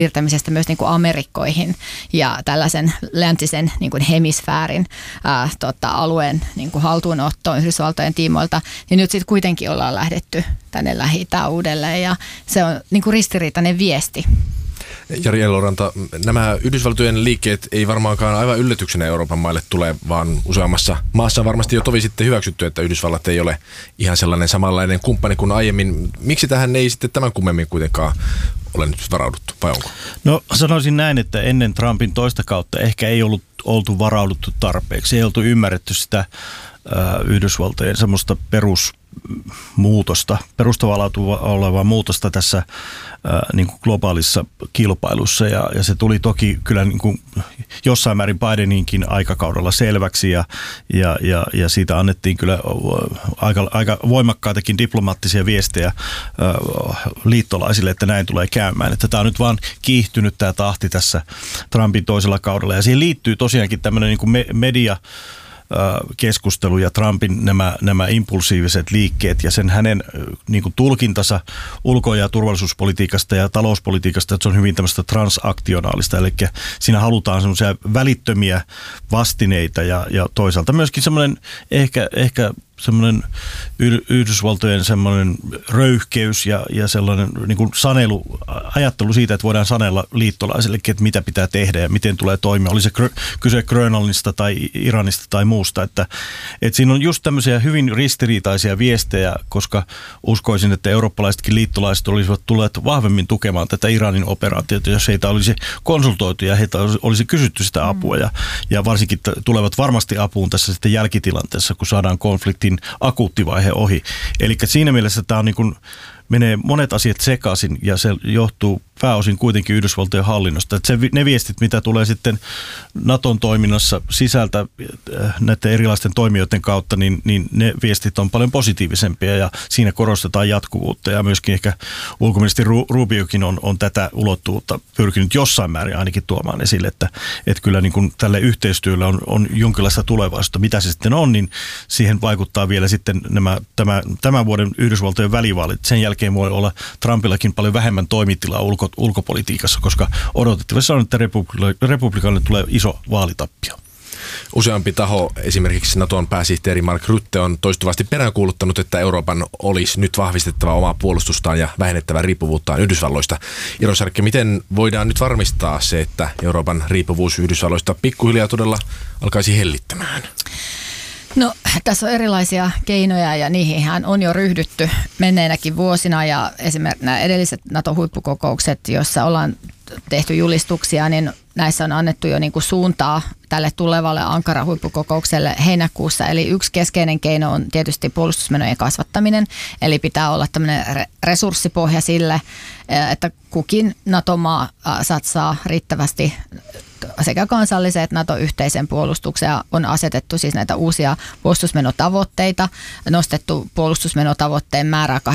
siirtämisestä myös niin kuin Amerikkoihin ja tällaisen läntisen niin kuin hemisfäärin alueen niin kuin haltuunottoon Yhdysvaltojen tiimoilta, niin nyt sitten kuitenkin ollaan lähdetty tänne Lähi-itään uudelleen ja se on niin kuin ristiriitainen viesti. Jari Eloranta, nämä Yhdysvaltojen liikkeet ei varmaankaan aivan yllätyksenä Euroopan maille tule, vaan useammassa maassa on varmasti jo tovi sitten hyväksytty, että Yhdysvallat ei ole ihan sellainen samanlainen kumppani kuin aiemmin. Miksi tähän ei sitten tämän kummemmin kuitenkaan ole nyt varauduttu, vai onko? No sanoisin näin, että ennen Trumpin toista kautta ehkä ei oltu varauduttu tarpeeksi. Ei oltu ymmärretty sitä Yhdysvaltojen semmoista perustavaa olevaa muutosta tässä niin kuin globaalissa kilpailussa ja se tuli toki kyllä niin kuin jossain määrin Bideninkin aikakaudella selväksi ja siitä annettiin kyllä aika voimakkaitakin diplomaattisia viestejä liittolaisille, että näin tulee käymään. Että tämä on nyt vaan kiihtynyt tämä tahti tässä Trumpin toisella kaudella ja siihen liittyy tosiaankin tämmöinen niin kuin keskustelu ja Trumpin nämä impulsiiviset liikkeet ja sen hänen niin kuin tulkintansa ulko- ja turvallisuuspolitiikasta ja talouspolitiikasta, että se on hyvin tämmöistä transaktionaalista, eli siinä halutaan semmoisia välittömiä vastineita ja toisaalta myöskin semmoinen ehkä semmoinen Yhdysvaltojen semmoinen röyhkeys ja sellainen niin kuin ajattelu siitä, että voidaan sanella liittolaisille, että mitä pitää tehdä ja miten tulee toimia. Oli se kyse Grönlannista tai Iranista tai muusta. Että siinä on just tämmöisiä hyvin ristiriitaisia viestejä, koska uskoisin, että eurooppalaisetkin liittolaiset olisivat tulleet vahvemmin tukemaan tätä Iranin operaatiota, jos heitä olisi konsultoitu ja heitä olisi kysytty sitä apua. Ja varsinkin tulevat varmasti apuun tässä sitten jälkitilanteessa, kun saadaan konfliktin akuuttivaihe ohi. Eli siinä mielessä tämä on niin kuin menee monet asiat sekaisin ja se johtuu pääosin kuitenkin Yhdysvaltojen hallinnosta. Että ne viestit, mitä tulee sitten Naton toiminnassa sisältä näiden erilaisten toimijoiden kautta, niin ne viestit on paljon positiivisempia ja siinä korostetaan jatkuvuutta ja myöskin ehkä ulkoministeri Rubiokin on tätä ulottuvuutta pyrkinyt jossain määrin ainakin tuomaan esille, että kyllä niin kuin tälle yhteistyölle on jonkinlaista tulevaisuutta. Mitä se sitten on, niin siihen vaikuttaa vielä sitten tämän vuoden Yhdysvaltojen välivaalit. Sen jälkeen voi olla Trumpillakin paljon vähemmän toimitilaa ulkopolitiikassa, koska odotettavissa on, että republikaanille tulee iso vaalitappio. Useampi taho, esimerkiksi Naton pääsihteeri Mark Rutte, on toistuvasti peräänkuuluttanut, että Euroopan olisi nyt vahvistettava omaa puolustustaan ja vähennettävä riippuvuuttaan Yhdysvalloista. Iro Särkkä, miten voidaan nyt varmistaa se, että Euroopan riippuvuus Yhdysvalloista pikkuhiljaa todella alkaisi hellittämään? No, tässä on erilaisia keinoja ja niihinhän on jo ryhdytty menneinäkin vuosina ja esimerkiksi nämä edelliset NATO-huippukokoukset, joissa ollaan tehty julistuksia, niin näissä on annettu jo niin kuin suuntaa tälle tulevalle Ankara-huippukokoukselle heinäkuussa. Eli yksi keskeinen keino on tietysti puolustusmenojen kasvattaminen, eli pitää olla tämmöinen resurssipohja sille, että kukin NATO-maa satsaa riittävästi sekä kansalliseen että NATO-yhteisen puolustukseen. On asetettu siis näitä uusia puolustusmenotavoitteita, nostettu puolustusmenotavoitteen määrää 2%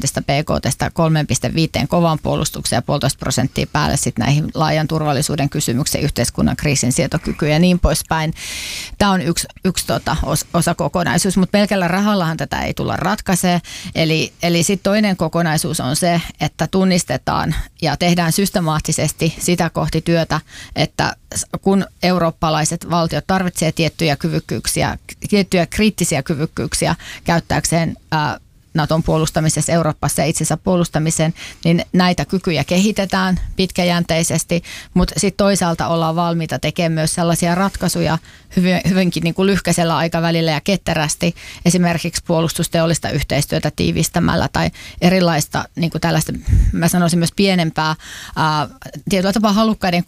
BKT:stä 3,5 kovaan puolustukseen ja 1,5% päälle sitten näihin laajan turvallisuuden kysymyksiin, yhteiskunnan kriisinsietokykyyn ja niin poispäin. Tämä on yksi osakokonaisuus, mutta pelkällä rahallahan tätä ei tulla ratkaisemaan. Eli sitten toinen kokonaisuus on se, että tunnistetaan ja tehdään systemaattisesti sitä kohti työtä, että kun eurooppalaiset valtiot tarvitsevat tiettyjä kyvykkyyksiä, tiettyjä kriittisiä kyvykkyyksiä käyttääkseen Naton puolustamisessa Euroopassa ja itsensä puolustamiseen, niin näitä kykyjä kehitetään pitkäjänteisesti, mutta sitten toisaalta ollaan valmiita tekemään myös sellaisia ratkaisuja hyvinkin niin kuin lyhkäisellä aikavälillä ja ketterästi, esimerkiksi puolustusteollista yhteistyötä tiivistämällä tai erilaista niin kuin tällaista, mä sanoisin myös pienempää, tietyllä tapaa halukkaiden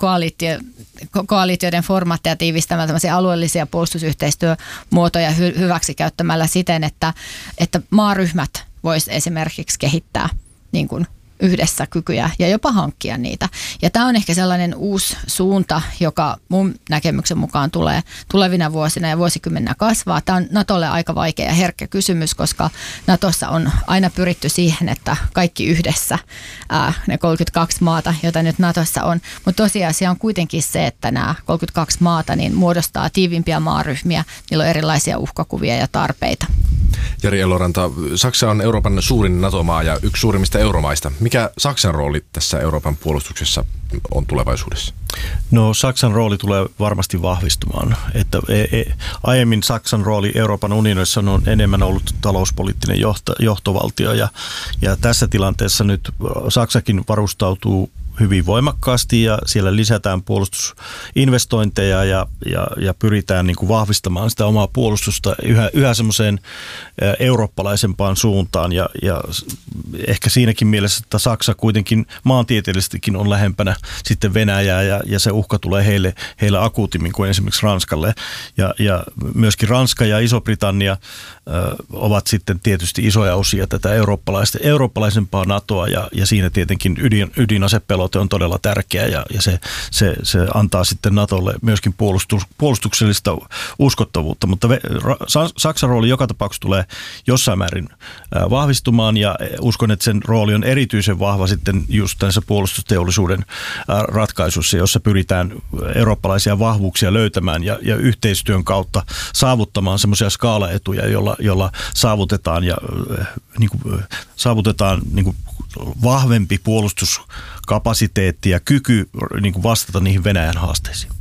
koalitioiden formaatteja tiivistämällä tämmöisiä alueellisia puolustusyhteistyömuotoja hyväksi käyttämällä siten, että maaryhmät voisi esimerkiksi kehittää niin kuin yhdessä kykyjä ja jopa hankkia niitä. Ja tämä on ehkä sellainen uusi suunta, joka mun näkemyksen mukaan tulee tulevina vuosina ja vuosikymmeninä kasvaa. Tämä on Natolle aika vaikea ja herkkä kysymys, koska Natossa on aina pyritty siihen, että kaikki yhdessä, ne 32 maata, joita nyt Natossa on. Mutta tosiasia on kuitenkin se, että nämä 32 maata niin muodostaa tiivimpiä maaryhmiä, niillä on erilaisia uhkakuvia ja tarpeita. Jari Eloranta, Saksa on Euroopan suurin NATO-maa ja yksi suurimmista euromaista. Mikä Saksan rooli tässä Euroopan puolustuksessa on tulevaisuudessa? No Saksan rooli tulee varmasti vahvistumaan. Että aiemmin Saksan rooli Euroopan unionissa on enemmän ollut talouspoliittinen johtovaltio ja tässä tilanteessa nyt Saksakin varustautuu hyvin voimakkaasti ja siellä lisätään puolustusinvestointeja ja pyritään niin kuin vahvistamaan sitä omaa puolustusta yhä semmoiseen eurooppalaisempaan suuntaan ja ehkä siinäkin mielessä, että Saksa kuitenkin maantieteellisestikin on lähempänä sitten Venäjää ja se uhka tulee heille akuutimmin kuin esimerkiksi Ranskalle ja myöskin Ranska ja Iso-Britannia ovat sitten tietysti isoja osia tätä eurooppalaisempaa NATOa ja siinä tietenkin ydinasepelote on todella tärkeä ja se antaa sitten NATOlle myöskin puolustuksellista uskottavuutta, mutta Saksan rooli joka tapauksessa tulee jossain määrin vahvistumaan ja uskon, että sen rooli on erityisen vahva sitten just tässä puolustusteollisuuden ratkaisussa, jossa pyritään eurooppalaisia vahvuuksia löytämään ja yhteistyön kautta saavuttamaan semmoisia skaalaetuja, jolla saavutetaan vahvempi puolustuskapasiteetti ja kyky vastata niihin Venäjän haasteisiin.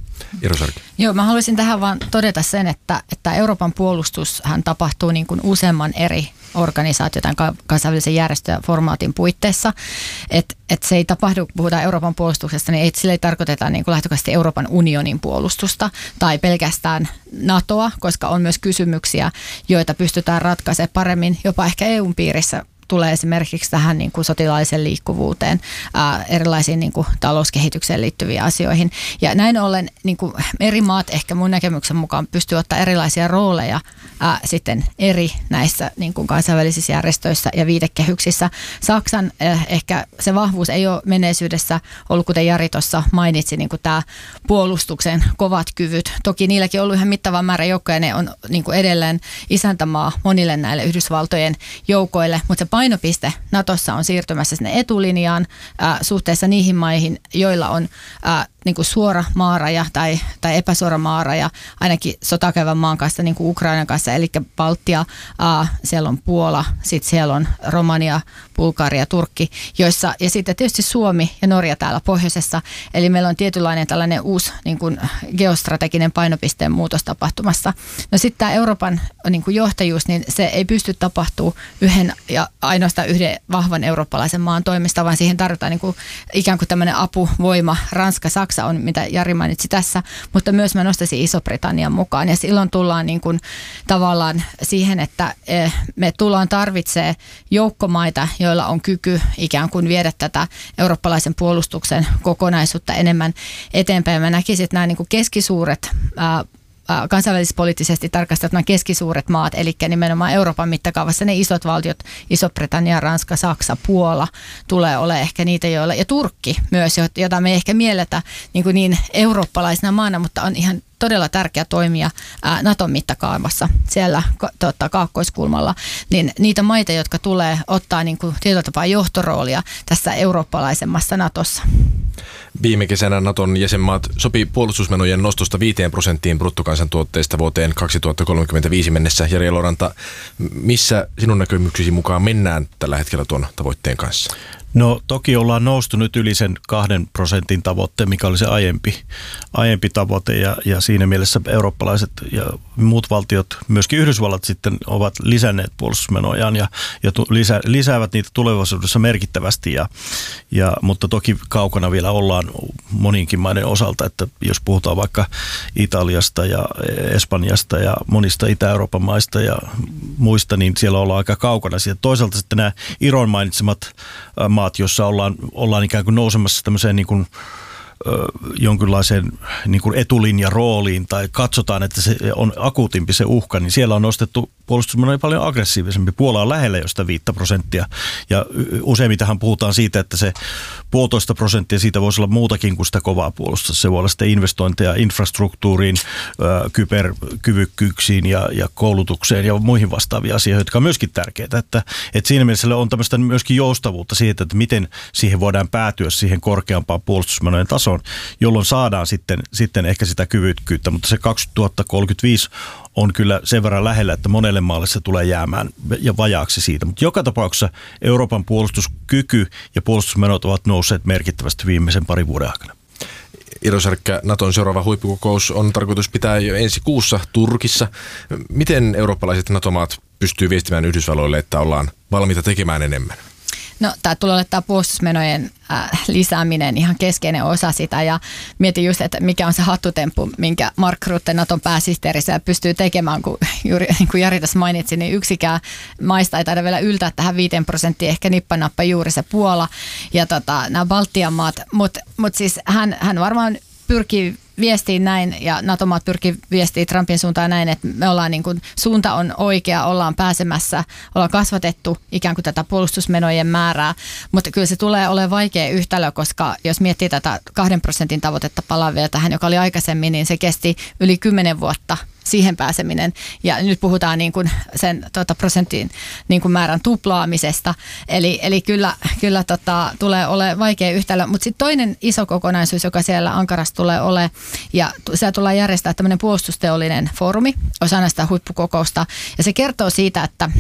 Joo, mä haluaisin tähän vaan todeta sen, että Euroopan puolustushan tapahtuu niin kuin useamman eri organisaatioiden kansainvälisen järjestön formaatin puitteissa. Että se ei tapahdu, kun puhutaan Euroopan puolustuksesta, niin sillä ei tarkoiteta niin kuin lähtökohtaisesti Euroopan unionin puolustusta tai pelkästään NATOa, koska on myös kysymyksiä, joita pystytään ratkaisemaan paremmin jopa ehkä EUn piirissä. Tulee esimerkiksi tähän niin kuin sotilaalliseen liikkuvuuteen, erilaisiin niin kuin talouskehitykseen liittyviin asioihin. Ja näin ollen niin kuin eri maat ehkä mun näkemyksen mukaan pystyy ottaa erilaisia rooleja sitten eri näissä niin kuin kansainvälisissä järjestöissä ja viitekehyksissä. Saksan ehkä se vahvuus ei ole menneisyydessä ollut, kuten Jari tuossa mainitsi, niin kuin tämä puolustuksen kovat kyvyt. Toki niilläkin on ollut ihan mittava määrä joukkoja, ne on niin kuin edelleen isäntämaa monille näille Yhdysvaltojen joukoille, mutta se painopiste NATOssa on siirtymässä sinne etulinjaan suhteessa niihin maihin, joilla on niin kuin suora maaraja tai epäsuora maaraja, ainakin sotakäyvän maan kanssa, niin kuin Ukrainan kanssa, eli Baltia, siellä on Puola, sitten siellä on Romania, Bulgaria, Turkki, joissa, ja sitten tietysti Suomi ja Norja täällä pohjoisessa, eli meillä on tietynlainen tällainen uusi niin kuin geostrateginen painopisteen muutos tapahtumassa. No sitten tämä Euroopan niin kuin johtajuus, niin se ei pysty tapahtumaan yhden ja ainoastaan yhden vahvan eurooppalaisen maan toimesta, vaan siihen tarvitaan niin kuin ikään kuin tämmöinen apuvoima. Ranska, Saksa on, mitä Jari mainitsi tässä, mutta myös mä nostaisin Iso-Britannian mukaan. Ja silloin tullaan niin kuin tavallaan siihen, että me tullaan tarvitsemaan joukkomaita, joilla on kyky ikään kuin viedä tätä eurooppalaisen puolustuksen kokonaisuutta enemmän eteenpäin. Mä näkisin, että nämä niin kuin keskisuuret kansainvälispoliittisesti tarkastettuna keskisuuret maat, eli nimenomaan Euroopan mittakaavassa ne isot valtiot, Iso-Britannia, Ranska, Saksa, Puola, tulee olemaan ehkä niitä, joilla, ja Turkki myös, jota me ei ehkä mielletä niin eurooppalaisena maana, mutta on ihan todella tärkeä toimija Naton mittakaavassa siellä kaakkoiskulmalla, niin niitä maita, jotka tulee ottaa niin kuin tietyllä tapaa johtoroolia tässä eurooppalaisemmassa Natossa. Viime kesänä Naton jäsenmaat sopi puolustusmenojen nostosta 5% bruttokansantuotteesta vuoteen 2035 mennessä. Jari Eloranta, missä sinun näkemyksesi mukaan mennään tällä hetkellä tuon tavoitteen kanssa? No toki ollaan noustu nyt yli sen 2% tavoitteen, mikä oli se aiempi tavoite ja siinä mielessä eurooppalaiset ja muut valtiot, myöskin Yhdysvallat sitten ovat lisänneet puolustusmenojaan ja lisäävät niitä tulevaisuudessa merkittävästi, mutta toki kaukana vielä ollaan moninkin maiden osalta, että jos puhutaan vaikka Italiasta ja Espanjasta ja monista Itä-Euroopan maista ja muista, niin siellä ollaan aika kaukana siitä. Toisaalta sitten nämä Iron mainitsemat maat, jossa ollaan ikään kuin nousemassa tämmöiseen niin kuin jonkinlaiseen niin kuin etulinjarooliin tai katsotaan, että se on akuutimpi se uhka, niin siellä on nostettu puolustusmenoja paljon aggressiivisempi. Puola on lähellä jo sitä 5% ja useimmitenhan puhutaan siitä, että se 1,5% siitä voisi olla muutakin kuin sitä kovaa puolustusta. Se voi olla sitten investointeja infrastruktuuriin, kyberkyvykkyyksiin ja koulutukseen ja muihin vastaavia asioita, jotka on myöskin tärkeitä. Että siinä mielessä on tämmöistä myöskin joustavuutta siitä, että miten siihen voidaan päätyä siihen korkeampaan puolustusmenojen tasoon, jolloin saadaan sitten ehkä sitä kyvykkyyttä, mutta se 2035 on kyllä sen verran lähellä, että monelle monelle maalle se tulee jäämään ja vajaaksi siitä. Mutta joka tapauksessa Euroopan puolustuskyky ja puolustusmenot ovat nousseet merkittävästi viimeisen parin vuoden aikana. Iro Särkkä, Naton seuraava huippukokous on tarkoitus pitää jo ensi kuussa Turkissa. Miten eurooppalaiset NATO-maat pystyy viestimään Yhdysvalloille, että ollaan valmiita tekemään enemmän? No, tämä tulee olla tämä puolustusmenojen lisääminen ihan keskeinen osa sitä, ja mietin just, että mikä on se hattutemppu, minkä Mark Rutte, Naton pääsihteeri, pystyy tekemään, kun juuri niin kuin Jari tässä mainitsi, niin yksikään maista ei taida vielä yltää tähän 5%, ehkä nippanappa juuri se Puola ja nämä Baltian maat, mutta siis hän varmaan pyrkii viestiin näin, ja NATO-maat pyrkii viestiin Trumpin suuntaan näin, että me ollaan niin kuin, suunta on oikea, ollaan pääsemässä, ollaan kasvatettu ikään kuin tätä puolustusmenojen määrää, mutta kyllä se tulee olemaan vaikea yhtälö, koska jos miettii tätä 2% tavoitetta, palaan vielä tähän, joka oli aikaisemmin, niin se kesti yli 10 vuotta siihen pääseminen, ja nyt puhutaan niin kuin sen prosentin niin kuin määrän tuplaamisesta, eli kyllä tulee olemaan vaikea yhtälö, mutta sitten toinen iso kokonaisuus, joka siellä Ankarassa tulee olemaan, ja siellä tullaan järjestää tämmöinen puolustusteollinen foorumi osana sitä huippukokousta, ja se kertoo siitä, että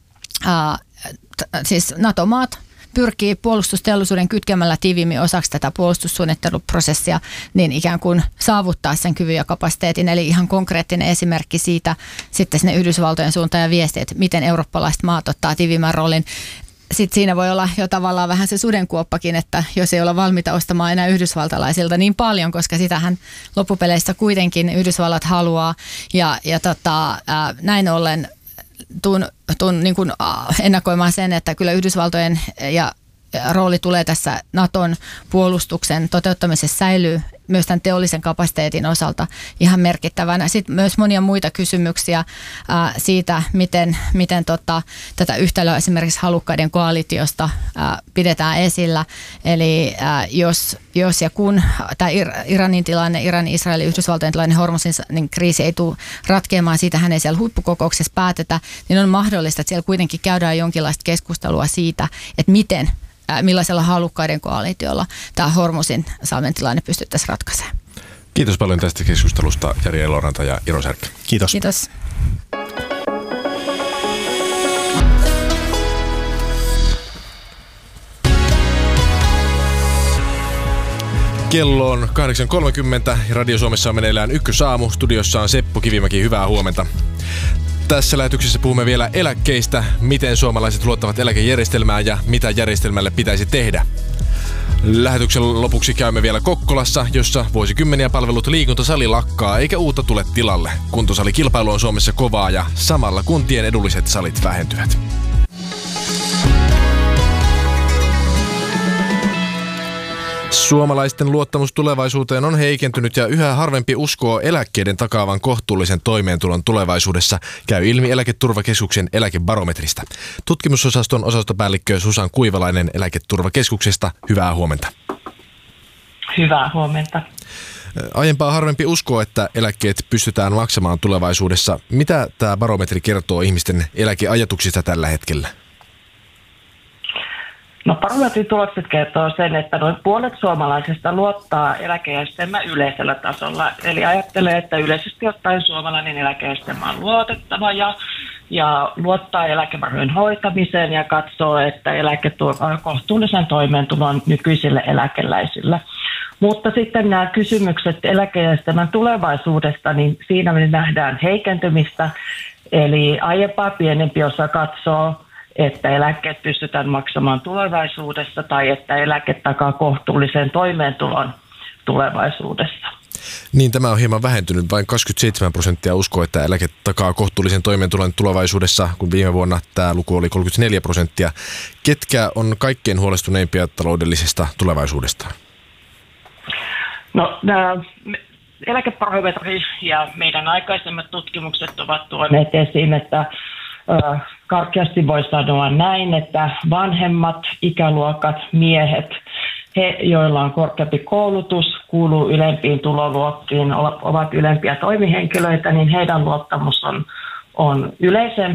siis NATO-maat pyrkii puolustusteollisuuden kytkemällä tiiviimmin osaksi tätä puolustussuunnitteluprosessia, niin ikään kuin saavuttaa sen kyvyn ja kapasiteetin. Eli ihan konkreettinen esimerkki siitä sitten sinne Yhdysvaltojen suuntaan ja viesti, että miten eurooppalaiset maat ottaa tiiviimmän roolin. Sitten siinä voi olla jo tavallaan vähän se sudenkuoppakin, että jos ei olla valmiita ostamaan enää yhdysvaltalaisilta niin paljon, koska sitähän loppupeleissä kuitenkin Yhdysvallat haluaa. Ja näin ollen tuun niin kuin ennakoimaan sen, että kyllä Yhdysvaltojen ja rooli tulee tässä Naton puolustuksen toteuttamisessa säilyy myös tämän teollisen kapasiteetin osalta ihan merkittävänä. Sitten myös monia muita kysymyksiä siitä, miten tätä yhtälöä esimerkiksi halukkaiden koalitiosta pidetään esillä. Eli jos ja kun tämä Iranin tilanne, Iranin, Israelin, Yhdysvaltojen tilanne, Hormuzin niin kriisi ei tule ratkeamaan, siitähän ei siellä huippukokouksessa päätetä, niin on mahdollista, että siellä kuitenkin käydään jonkinlaista keskustelua siitä, että millaisella halukkaiden koalitiolla tämä Hormuzin salmen tilanne pystyttäisiin ratkaisemaan. Kiitos paljon tästä keskustelusta, Jari Eloranta ja Iro Särkkä. Kiitos. Kiitos. Kello on 8.30 ja Radio Suomessa on meneillään Ykkösaamu. Studiossa on Seppo Kivimäki, hyvää huomenta. Tässä lähetyksessä puhumme vielä eläkkeistä, miten suomalaiset luottavat eläkejärjestelmään ja mitä järjestelmälle pitäisi tehdä. Lähetyksen lopuksi käymme vielä Kokkolassa, jossa vuosikymmeniä palvelut liikuntasali lakkaa eikä uutta tule tilalle. Kuntosalikilpailu on Suomessa kovaa ja samalla kuntien edulliset salit vähentyvät. Suomalaisten luottamus tulevaisuuteen on heikentynyt ja yhä harvempi uskoo eläkkeiden takaavan kohtuullisen toimeentulon tulevaisuudessa, käy ilmi Eläketurvakeskuksen eläkebarometrista. Tutkimusosaston osastopäällikkö Susan Kuivalainen Eläketurvakeskuksesta, hyvää huomenta. Hyvää huomenta. Aiempaa harvempi uskoo, että eläkkeet pystytään maksamaan tulevaisuudessa. Mitä tämä barometri kertoo ihmisten eläkeajatuksista tällä hetkellä? No, barometrin tulokset kertoo sen, että noin puolet suomalaisista luottaa eläkejärjestelmän yleisellä tasolla. Eli ajattelee, että yleisesti ottaen suomalainen eläkejärjestelmä on luotettava ja luottaa eläkevarojen hoitamiseen ja katsoo, että eläke tuo kohtuullisen toimeentulon nykyisille eläkeläisille. Mutta sitten nämä kysymykset eläkejärjestelmän tulevaisuudesta, niin siinä me nähdään heikentymistä. Eli aiempaa pienempi osa katsoo, että eläkkeet pystytään maksamaan tulevaisuudessa tai että eläke takaa kohtuullisen toimeentulon tulevaisuudessa. Niin, tämä on hieman vähentynyt. Vain 27% uskoo, että eläke takaa kohtuullisen toimeentulon tulevaisuudessa, kun viime vuonna tämä luku oli 34%. Ketkä on kaikkein huolestuneimpia taloudellisesta tulevaisuudesta? No, eläkebarometri ja meidän aikaisemmat tutkimukset ovat tuoneet esiin, että karkeasti voi sanoa näin, että vanhemmat ikäluokat, miehet, he, joilla on korkeampi koulutus, kuuluu ylempiin tuloluokkiin, ovat ylempiä toimihenkilöitä, niin heidän luottamus on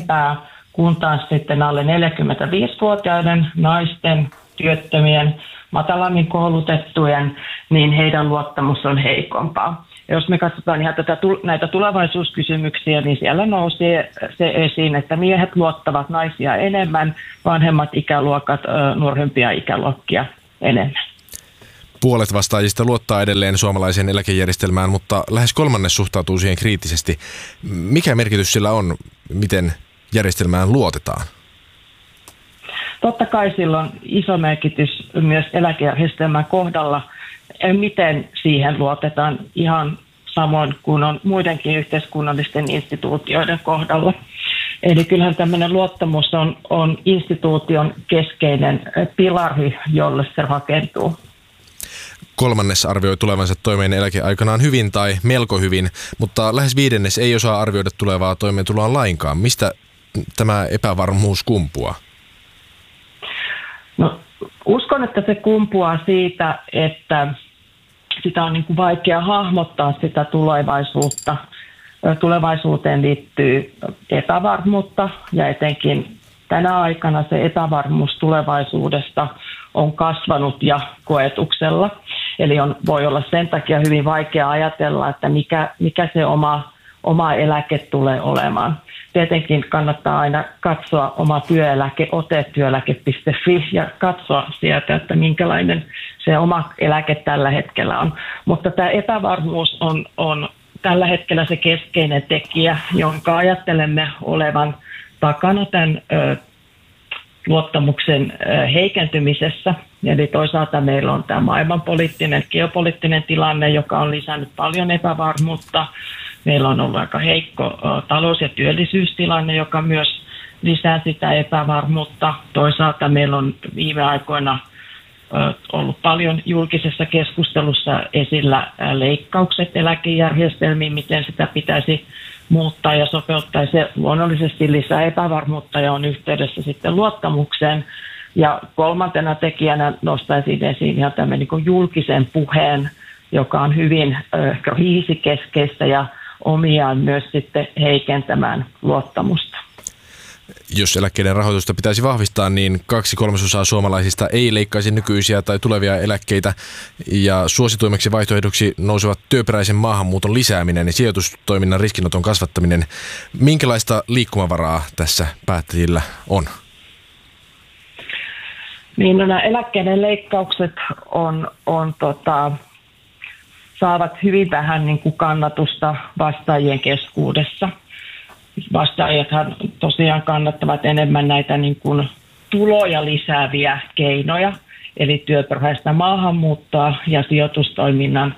yleisempää, kun taas sitten alle 45-vuotiaiden naisten, työttömien, matalammin koulutettujen, niin heidän luottamus on heikompaa. Ja jos me katsotaan ihan näitä tulevaisuuskysymyksiä, niin siellä nousee se esiin, että miehet luottavat naisia enemmän, vanhemmat ikäluokat nuorempia ikäluokkia enemmän. Puolet vastaajista luottaa edelleen suomalaiseen eläkejärjestelmään, mutta lähes kolmannes suhtautuu siihen kriittisesti. Mikä merkitys sillä on, miten järjestelmään luotetaan? Totta kai sillä on iso merkitys myös eläkejärjestelmän kohdalla, miten siihen luotetaan ihan samoin kuin on muidenkin yhteiskunnallisten instituutioiden kohdalla. Eli kyllähän tämmöinen luottamus on instituution keskeinen pilari, jolle se rakentuu. Kolmannes arvioi tulevansa toimeen eläkeaikanaan hyvin tai melko hyvin, mutta lähes viidennes ei osaa arvioida tulevaa toimeentuloa lainkaan. Mistä tämä epävarmuus kumpuaa? No, uskon, että se kumpuaa siitä, että sitä on niin kuin vaikea hahmottaa sitä tulevaisuutta. Tulevaisuuteen liittyy epävarmuutta ja etenkin tänä aikana se epävarmuus tulevaisuudesta on kasvanut ja koetuksella. Eli voi olla sen takia hyvin vaikea ajatella, että mikä se oma eläke tulee olemaan. Tietenkin kannattaa aina katsoa oma työeläkeote työeläke.fi ja katsoa sieltä, että minkälainen se oma eläke tällä hetkellä on. Mutta tämä epävarmuus on tällä hetkellä se keskeinen tekijä, jonka ajattelemme olevan takana tämän luottamuksen heikentymisessä. Eli toisaalta meillä on tämä maailmanpoliittinen, geopoliittinen tilanne, joka on lisännyt paljon epävarmuutta. Meillä on ollut aika heikko talous- ja työllisyystilanne, joka myös lisää sitä epävarmuutta. Toisaalta meillä on viime aikoina ollut paljon julkisessa keskustelussa esillä leikkaukset eläkejärjestelmiin, miten sitä pitäisi muuttaa ja sopeuttaa. Se luonnollisesti lisää epävarmuutta ja on yhteydessä sitten luottamukseen. Ja kolmantena tekijänä nostaisin esiin ihan tämän niin kuin julkisen puheen, joka on hyvin kriisikeskeistä ja omiaan myös sitten heikentämään luottamusta. Jos eläkkeiden rahoitusta pitäisi vahvistaa, niin 2/3 suomalaisista ei leikkaisi nykyisiä tai tulevia eläkkeitä. Ja suosituimmaksi vaihtoehdoksi nousevat työperäisen maahanmuuton lisääminen ja sijoitustoiminnan riskinoton kasvattaminen. Minkälaista liikkumavaraa tässä päättäjillä on? Niin, nämä eläkkeiden leikkaukset saavat hyvin vähän niin kuin kannatusta vastaajien keskuudessa. Vastaajathan tosiaan kannattavat enemmän näitä niin kuin tuloja lisääviä keinoja, eli työperäistä maahanmuuttoa ja sijoitustoiminnan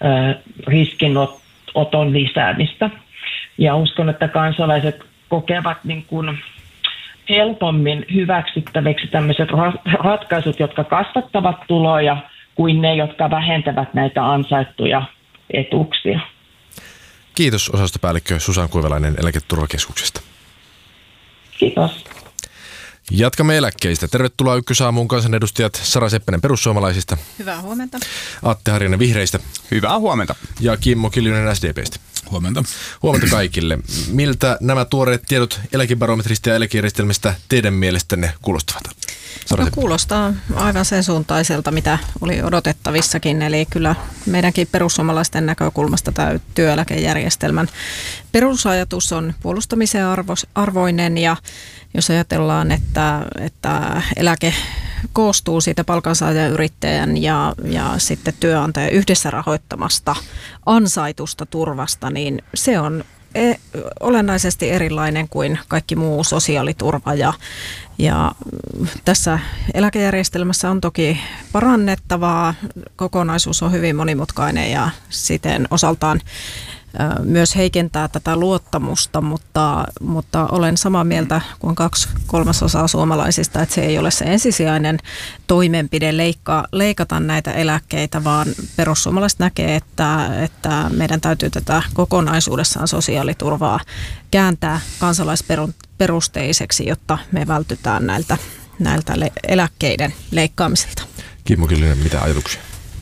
riskinoton lisäämistä. Ja uskon, että kansalaiset kokevat niin kuin helpommin hyväksyttäviksi tämmöiset ratkaisut, jotka kasvattavat tuloja, kuin ne, jotka vähentävät näitä ansaittuja etuuksia. Kiitos osastopäällikkö Susan Kuivalainen Eläketurvakeskuksesta. Kiitos. Jatkamme eläkkeistä. Tervetuloa Ykkösaamuun kansanedustajat Sara Seppänen perussuomalaisista. Hyvää huomenta. Atte Harjanne vihreistä. Hyvää huomenta. Ja Kimmo Kiljunen SDPstä. Huomenta. Huomenta kaikille. Miltä nämä tuoreet tiedot eläkebarometrista ja eläkejärjestelmistä teidän mielestänne kuulostavat? No, kuulostaa aivan sen suuntaiselta, mitä oli odotettavissakin. Eli kyllä meidänkin perussuomalaisten näkökulmasta tämä työeläkejärjestelmän perusajatus on puolustamisen arvoinen. Ja jos ajatellaan, että eläke koostuu siitä palkansaajayrittäjän ja sitten työnantajan yhdessä rahoittamasta ansaitusta turvasta, niin se on olennaisesti erilainen kuin kaikki muu sosiaaliturva ja tässä eläkejärjestelmässä on toki parannettavaa. Kokonaisuus on hyvin monimutkainen ja siten osaltaan myös heikentää tätä luottamusta, mutta olen samaa mieltä kuin 2/3 suomalaisista, että se ei ole se ensisijainen toimenpide leikata näitä eläkkeitä, vaan perussuomalaiset näkee, että meidän täytyy tätä kokonaisuudessaan sosiaaliturvaa kääntää kansalaisperusteiseksi, jotta me vältytään näiltä eläkkeiden leikkaamisilta. Kimmo Kiljunen, mitä ajatuksia?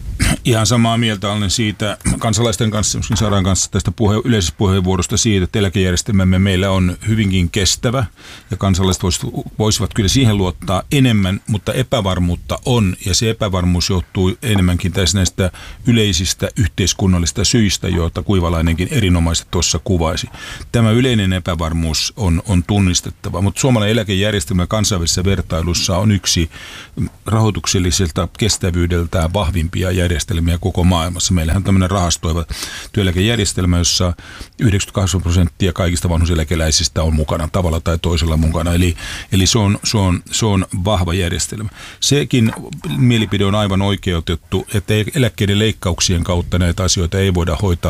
Ihan samaa mieltä olen siitä kansalaisten kanssa, myöskin Saran kanssa tästä yleisestä puheenvuorosta siitä, että eläkejärjestelmämme meillä on hyvinkin kestävä ja kansalaiset voisivat kyllä siihen luottaa enemmän, mutta epävarmuutta on ja se epävarmuus johtuu enemmänkin tässä näistä yleisistä yhteiskunnallisista syistä, joita Kuivalainenkin erinomaisesti tuossa kuvaisi. Tämä yleinen epävarmuus on tunnistettava, mutta suomalainen eläkejärjestelmä kansainvälisessä vertailussa on yksi rahoitukselliselta kestävyydeltään vahvimpia järjestelmiä koko maailmassa. Meillähän on tämmöinen rahastoiva työeläkejärjestelmä, jossa 98% kaikista vanhuuseläkeläisistä on mukana tavalla tai toisella mukana. Eli se on vahva järjestelmä. Sekin mielipide on aivan oikeutettu, että eläkkeiden leikkauksien kautta näitä asioita ei voida hoitaa